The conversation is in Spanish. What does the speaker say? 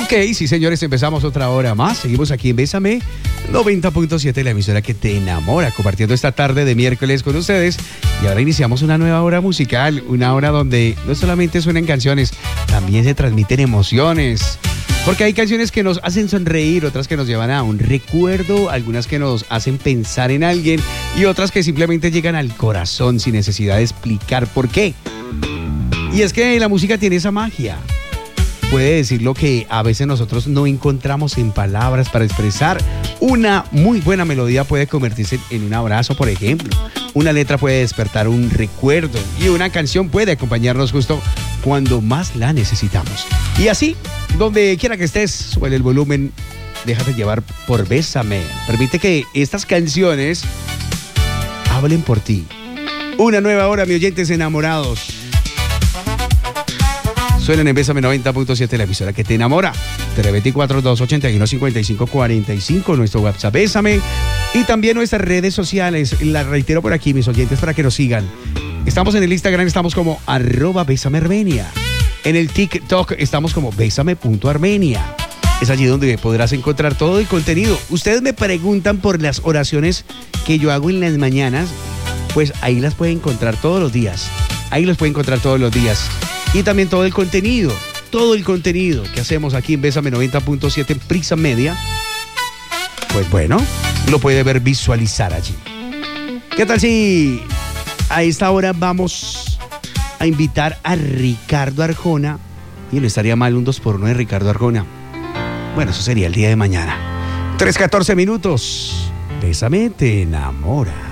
Ok, sí señores, empezamos otra hora más. Seguimos aquí en Bésame 90.7, la emisora que te enamora, compartiendo esta tarde de miércoles con ustedes. Y ahora iniciamos una nueva hora musical, una hora donde no solamente suenan canciones, también se transmiten emociones. Porque hay canciones que nos hacen sonreír, otras que nos llevan a un recuerdo, algunas que nos hacen pensar en alguien y otras que simplemente llegan al corazón sin necesidad de explicar por qué. Y es que la música tiene esa magia. Puede decir lo que a veces nosotros no encontramos en palabras para expresar. Una muy buena melodía puede convertirse en un abrazo, por ejemplo. Una letra puede despertar un recuerdo y una canción puede acompañarnos justo cuando más la necesitamos. Y así, donde quiera que estés, sube el volumen, déjate llevar por Bésame. Permite que estas canciones hablen por ti. Una nueva hora, mis oyentes enamorados. Suenan en Bésame 90.7, la emisora que te enamora. 324-281-5545, nuestro WhatsApp Bésame. Y también nuestras redes sociales. Las reitero por aquí, mis oyentes, para que nos sigan. Estamos en el Instagram, estamos como @BésameArmenia. En el TikTok estamos como Bésame.Armenia. Es allí donde podrás encontrar todo el contenido. Ustedes me preguntan por las oraciones que yo hago en las mañanas. Pues ahí las pueden encontrar todos los días. Ahí los pueden encontrar todos los días. Y también todo el contenido que hacemos aquí en Bésame 90.7 en Prisa Media, pues bueno, lo puede ver, visualizar allí. ¿Qué tal si a esta hora vamos a invitar a Ricardo Arjona? Y no estaría mal un 2x1 de Ricardo Arjona. Bueno, eso sería el día de mañana. 3:14 minutos. Bésame te enamora.